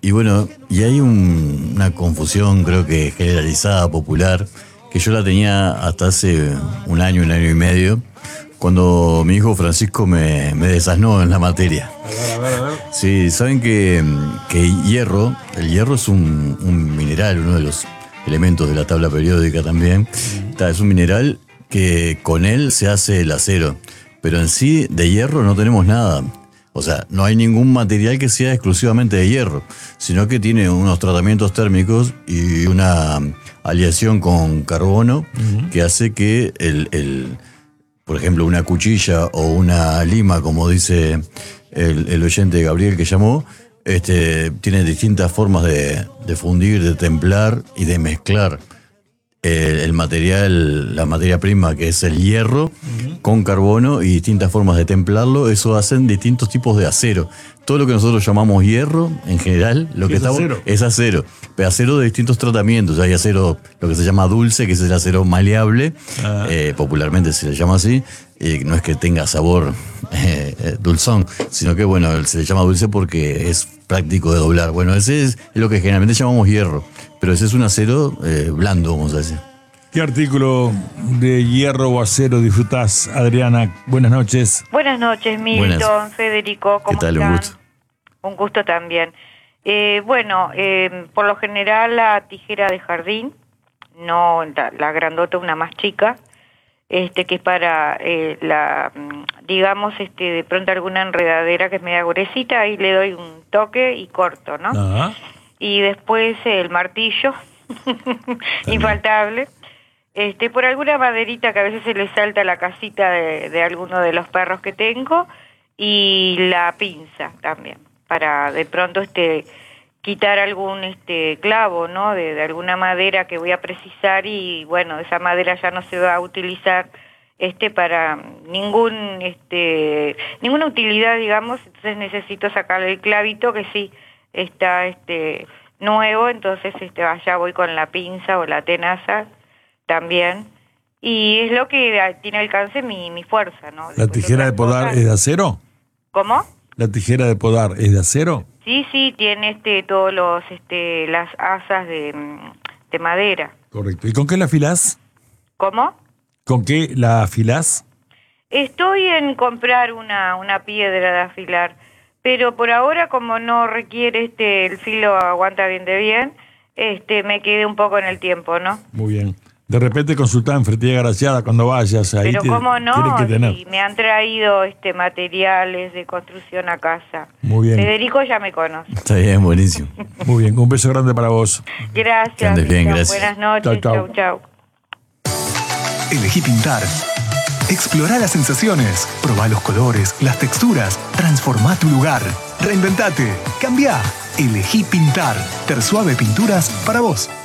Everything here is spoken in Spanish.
Y bueno, y hay una confusión, creo que generalizada, popular, que yo la tenía hasta hace un año y medio, cuando mi hijo Francisco me desasnó en la materia. A ver. Sí, saben que el hierro es un mineral, uno de los elementos de la tabla periódica también. Es un mineral que con él se hace el acero, pero en sí de hierro no tenemos nada. O sea, no hay ningún material que sea exclusivamente de hierro, sino que tiene unos tratamientos térmicos y una aleación con carbono que hace que por ejemplo, una cuchilla o una lima, como dice el oyente Gabriel que llamó, tiene distintas formas de fundir, de templar y de mezclar el material, la materia prima que es el hierro, con carbono y distintas formas de templarlo. Eso hacen distintos tipos de acero. Todo lo que nosotros llamamos hierro, en general, es acero. Pero acero de distintos tratamientos. Hay acero, lo que se llama dulce, que es el acero maleable, popularmente se le llama así. No es que tenga sabor dulzón, sino que bueno, se le llama dulce porque es práctico de doblar. Bueno, ese es lo que generalmente llamamos hierro, pero ese es un acero blando, vamos a decir. ¿Qué artículo de hierro o acero disfrutás, Adriana? Buenas noches. Buenas noches, Milton, Buenas. Federico, ¿cómo ¿Qué tal? están? Un gusto. Un gusto también. Por lo general la tijera de jardín, no la grandota, una más chica, que es para digamos, de pronto alguna enredadera que es media gruesita, ahí le doy un toque y corto, ¿no? Ajá. Y después el martillo, infaltable. Por alguna maderita que a veces se le salta a la casita de alguno de los perros que tengo, y la pinza también, para de pronto quitar algún clavo, ¿no? De alguna madera que voy a precisar, y bueno, esa madera ya no se va a utilizar para ninguna utilidad, digamos. Entonces necesito sacarle el clavito que sí está nuevo, entonces allá voy con la pinza o la tenaza también, y es lo que tiene alcance mi fuerza, ¿no? ¿La tijera de podar es de acero? ¿Cómo? ¿La tijera de podar es de acero? Sí, tiene todos las asas de madera. Correcto. ¿Y con qué la afilás? ¿Cómo? ¿Con qué la afilás? Estoy en comprar una piedra de afilar, pero por ahora, como no requiere el filo aguanta bien de bien, me quedé un poco en el tiempo, ¿no? Muy bien. De repente consultá en Ferretería Graciada cuando vayas. Ahí pero cómo no, que tener. sí, me han traído materiales de construcción a casa. Muy bien. Federico ya me conoce. Está bien, buenísimo. Muy bien, un beso grande para vos. Gracias. Que andes bien, Milton. gracias. Buenas noches. Chau. Chau. Elegí pintar. Explorá las sensaciones, probá los colores, las texturas, transformá tu lugar, reinventate, cambiá. Elegí pintar. Tersuave Pinturas para vos.